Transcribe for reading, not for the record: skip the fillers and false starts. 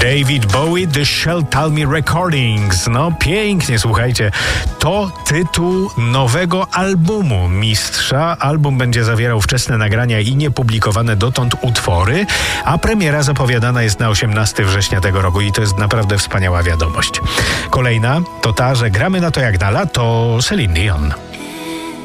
David Bowie, The Shall Tell Me Recordings. No pięknie, słuchajcie. To tytuł nowego albumu mistrza. Album będzie zawierał wczesne nagrania i niepublikowane dotąd utwory, a premiera zapowiadana jest na 18 września tego roku i to jest naprawdę wspaniała wiadomość. Kolejna to ta, że gramy na to jak na lato Celine Dion.